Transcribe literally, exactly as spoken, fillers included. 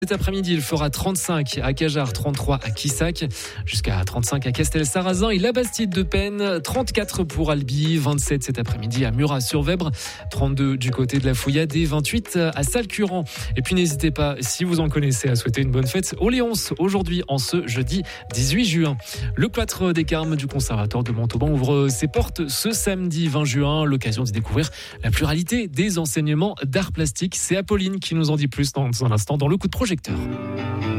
Cet après-midi, il fera trente-cinq à Cajar, trente-trois à Quissac, jusqu'à trente-cinq à Castelsarrasin et la Bastide de Penne, trente-quatre pour Albi, vingt-sept cet après-midi à Murat-sur-Vèbre, trente-deux du côté de la Fouillade et vingt-huit à Salcurant. Et puis n'hésitez pas, si vous en connaissez, à souhaiter une bonne fête aux Léonces, aujourd'hui en ce jeudi dix-huit juin. Le cloître des Carmes du Conservatoire de Montauban ouvre ses portes ce samedi vingt juin, l'occasion d'y découvrir la pluralité des enseignements d'art plastique. C'est Apolline qui nous en dit plus dans un instant dans le coup de projecteur.